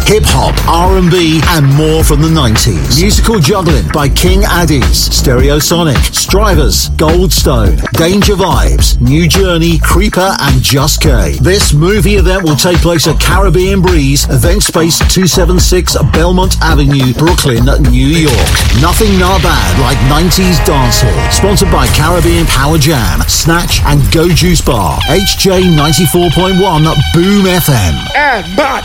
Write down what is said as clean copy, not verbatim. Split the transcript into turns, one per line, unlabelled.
hip-hop, R&B, and more from the 90s. Musical juggling by King Addies, Stereosonic, Strivers, Goldstone, Danger Vibes, New Journey, Creeper, and Just K. This movie event will take place at Caribbean Breeze, Event Space 276 Belmont Avenue, Brooklyn, New York. Nothing not bad like 90s dancehall. Sponsored by Caribbean Power Jam, Snatch, and Go Juice Bar. HJ 94.1 Boom FM.
And back.